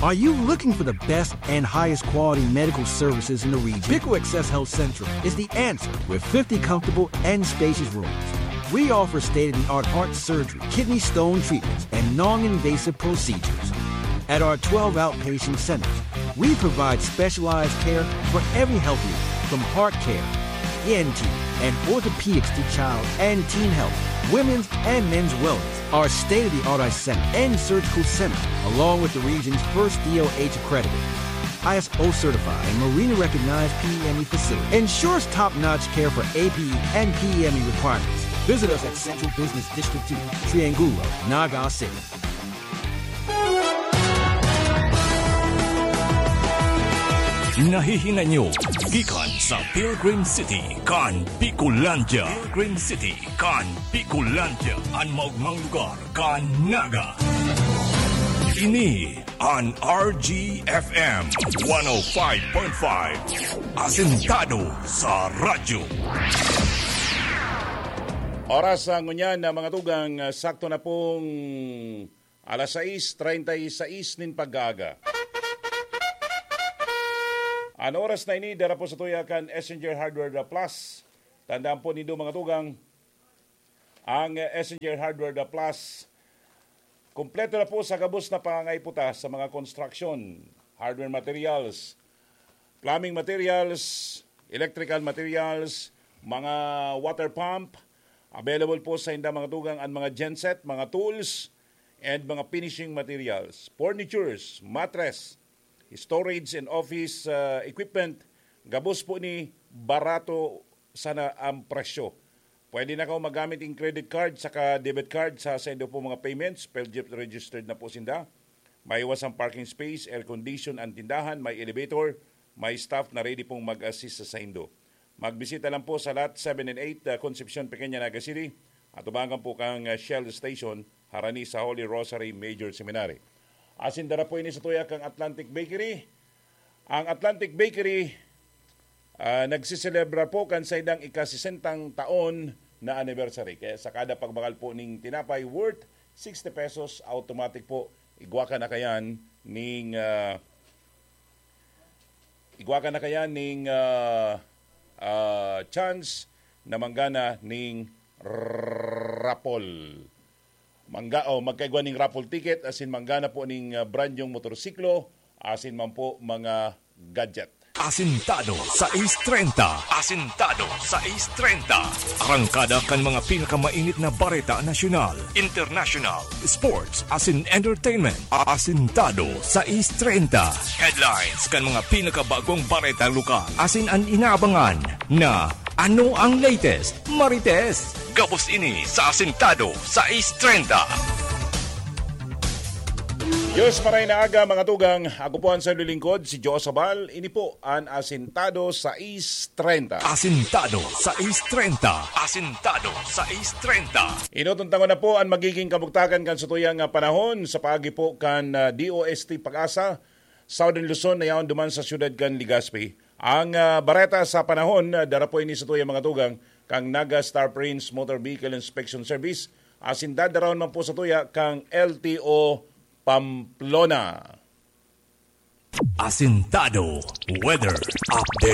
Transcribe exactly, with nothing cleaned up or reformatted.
Are you looking for the best and highest quality medical services in the region? Pico Access Health Central is the answer with fifty comfortable and spacious rooms. We offer state-of-the-art heart surgery, kidney stone treatments, and non-invasive procedures. At our twelve outpatient centers, we provide specialized care for every health need, from heart care, E N T, and orthopedics to child and teen health, women's and men's wellness. Our state-of-the-art eye center and surgical center, along with the region's first D O H accredited, I S O certified, and Marina-recognized P E M E facility, ensures top-notch care for A P E and P E M E requirements. Visit us at Central Business District two, Triangulo, Naga City. Nahihinga nyo, gikan sa Pilgrim City, kan Bicolandia. Pilgrim City, kan Bicolandia. Ang maugmang lugar, kan Naga. Ini ang R G F M one oh five point five. Asentado sa radyo. Oras ang ngunyan na mga tugang, sakto na pong alas sais treinta-sais nin pag-aga. Ang oras na ini, dara po sa tuyakan Essenger Hardware Plus. Tandaan po nindo mga tugang, ang Essenger Hardware Plus, kumpleto na po sa gabos na pangangaiputa sa mga construction, hardware materials, plumbing materials, electrical materials, mga water pump. Available po sa inda mga tugang ang mga genset, mga tools, and mga finishing materials, furnitures, mattress, storage and office uh, equipment. Gabos po ni barato sana ang presyo. Pwede na kayo magamit yung credit card saka debit card sa sendo po mga payments. Peljep registered na po sinda. May iwasang parking space, air condition ang tindahan, may elevator, may staff na ready pong mag-assist sa sendo. Magbisita lang po sa lot seven and eight uh, Concepcion, Pequeña, Naga City. At ubangan po kang uh, Shell Station, harani sa Holy Rosary Major Seminary. Asin dara po ini sa tuyak ang Atlantic Bakery. Ang Atlantic Bakery uh, nagsiselebra po kan sa idang ikasisentang taon na anniversary. Kaya sa kada pagbagal po ning tinapay worth sixty pesos, automatic po igwa ka na kayan ning uh, igwa ka na kayan ning uh, uh, chance na manggana ning rapol. Mangga o oh, magkaigwa ning raffle ticket, asin manggana po ning uh, brand yung motorsiklo, asin man po mga gadget. Asintado sa Ace thirty. Asintado sa Ace thirty. Arangkada kan mga pinakamainit na bareta nasyonal, international, sports, asin entertainment. Asintado sa Ace thirty. Headlines kan mga pinakabagong bareta lokal, asin ang inaabangan na ano ang latest, Marites. Gabos ini sa Asintado sa Ace thirty. Diyos maray na aga mga tugang, ako po ang sa lingkod, si Joe Sabal. Ini po ang Asintado sa Ace thirty. Asintado sa Ace thirty. Asintado sa Ace thirty. Inutuntang ko na po ang magiging kabuktakan kan sa tuyang panahon sa paagi po kan uh, D O S T Pag-asa, Southern Luzon na yaon duman sa siyudad kan Legazpi. Ang uh, bareta sa panahon, uh, dara po ini sa tuyang mga tugang, kang Naga Star Prince Motor Vehicle Inspection Service. Asintado raon man po sa tuya kang L T O Pamplona. Asintado Weather Update.